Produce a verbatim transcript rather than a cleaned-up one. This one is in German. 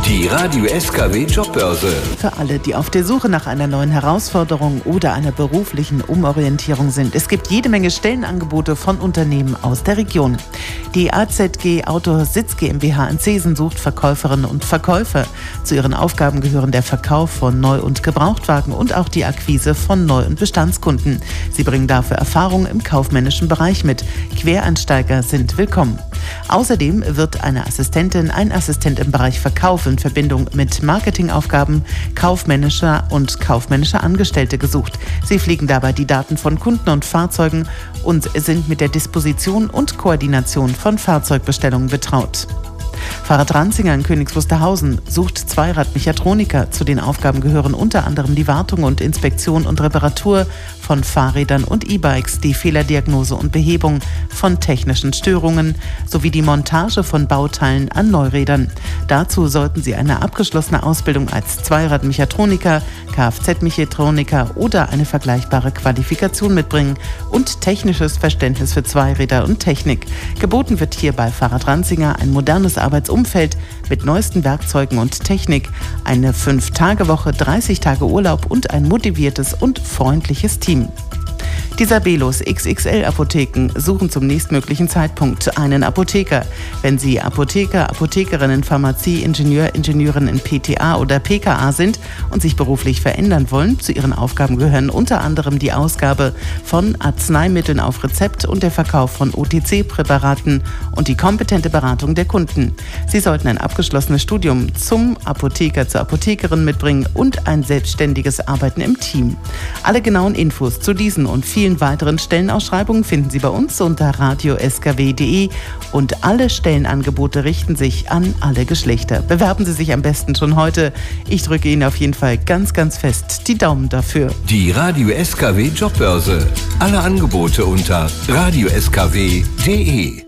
Die Radio S K W Jobbörse. Für alle, die auf der Suche nach einer neuen Herausforderung oder einer beruflichen Umorientierung sind. Es gibt jede Menge Stellenangebote von Unternehmen aus der Region. Die A Z G Auto Sitz GmbH in Zeesen sucht Verkäuferinnen und Verkäufer. Zu ihren Aufgaben gehören der Verkauf von Neu- und Gebrauchtwagen und auch die Akquise von Neu- und Bestandskunden. Sie bringen dafür Erfahrung im kaufmännischen Bereich mit. Quereinsteiger sind willkommen. Außerdem wird eine Assistentin, ein Assistent im Bereich Verkauf in Verbindung mit Marketingaufgaben kaufmännischer und kaufmännischer Angestellte gesucht. Sie pflegen dabei die Daten von Kunden und Fahrzeugen und sind mit der Disposition und Koordination von Fahrzeugbestellungen betraut. Fahrrad Ranzinger in Königs Wusterhausen sucht Zweiradmechatroniker. Zu den Aufgaben gehören unter anderem die Wartung und Inspektion und Reparatur von Fahrrädern und E-Bikes, die Fehlerdiagnose und Behebung von technischen Störungen sowie die Montage von Bauteilen an Neurädern. Dazu sollten sie eine abgeschlossene Ausbildung als Zweiradmechatroniker, Kfz-Mechatroniker oder eine vergleichbare Qualifikation mitbringen und technisches Verständnis für Zweiräder und Technik. Geboten wird hier bei Fahrrad Ranzinger ein modernes Arbeitsumfeld mit neuesten Werkzeugen und Technik, eine fünf Tage Woche, dreißig Tage Urlaub und ein motiviertes und freundliches Team. Die Sabelos X X L-Apotheken suchen zum nächstmöglichen Zeitpunkt einen Apotheker. Wenn Sie Apotheker, Apothekerinnen, Pharmazie, Ingenieur, Ingenieurin in P T A oder P K A sind und sich beruflich verändern wollen, zu Ihren Aufgaben gehören unter anderem die Ausgabe von Arzneimitteln auf Rezept und der Verkauf von O T C-Präparaten und die kompetente Beratung der Kunden. Sie sollten ein abgeschlossenes Studium zum Apotheker, zur Apothekerin mitbringen und ein selbstständiges Arbeiten im Team. Alle genauen Infos zu diesen und vielen weiteren Stellenausschreibungen finden Sie bei uns unter radio s k w punkt d e und alle Stellenangebote richten sich an alle Geschlechter. Bewerben Sie sich am besten schon heute. Ich drücke Ihnen auf jeden Fall ganz, ganz fest die Daumen dafür. Die Radio S K W Jobbörse. Alle Angebote unter radio s k w punkt d e.